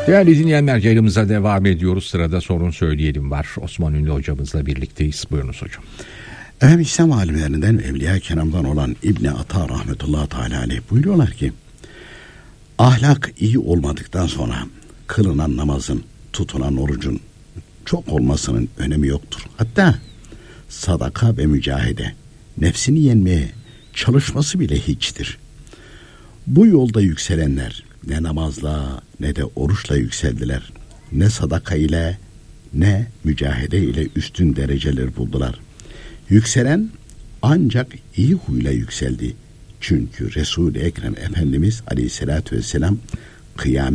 Değerli dinleyenler, yayınımıza devam ediyoruz. Sırada sorun söyleyelim var. Osman Ünlü hocamızla birlikteyiz. Buyurunuz hocam. Efendim, İslam alimlerinden Evliya-i Kiram'dan olan İbni Ata rahmetullahi teala aleyh buyuruyorlar ki, ahlak iyi olmadıktan sonra kılınan namazın, tutulan orucun çok olmasının önemi yoktur. Hatta sadaka ve mücahede, nefsini yenmeye çalışması bile hiçtir. Bu yolda yükselenler ne namazla ne de oruçla yükseldiler. Ne sadaka ile ne mücahede ile üstün dereceler buldular. Yükselen ancak iyi huyla yükseldi. Çünkü Resul-i Ekrem Efendimiz Aleyhisselatü Vesselam kıyamet